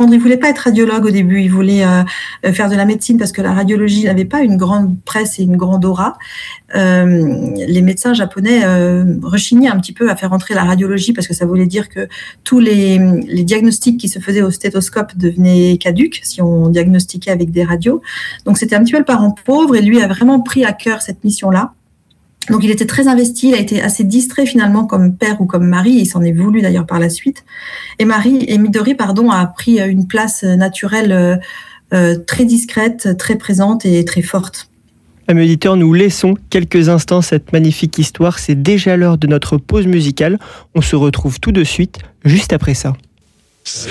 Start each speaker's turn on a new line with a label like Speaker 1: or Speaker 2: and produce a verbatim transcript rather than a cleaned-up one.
Speaker 1: apprendre. Il voulait pas être radiologue au début. Il voulait euh, faire de la médecine parce que la radiologie n'avait pas une grande presse et une grande aura. Euh, les médecins japonais euh, rechignaient un petit peu à faire entrer la radiologie parce que ça voulait dire que tous les, les diagnostics qui se faisaient au stéthoscope devenaient caducs si on diagnostiquait avec des radios. Donc c'était un petit peu le parent pauvre et lui a vraiment pris à cœur cette mission-là. Donc il était très investi, il a été assez distrait finalement comme père ou comme mari, il s'en est voulu d'ailleurs par la suite. Et Marie et Midori pardon a pris une place naturelle euh, euh, très discrète, très présente et très forte.
Speaker 2: Amis auditeurs, nous laissons quelques instants cette magnifique histoire. C'est déjà l'heure de notre pause musicale. On se retrouve tout de suite, juste après ça.